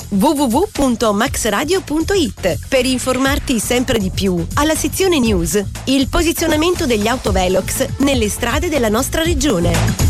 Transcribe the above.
www.maxradio.it per informarti sempre di più. Alla sezione news, il posizionamento degli autovelox nelle strade della nostra regione.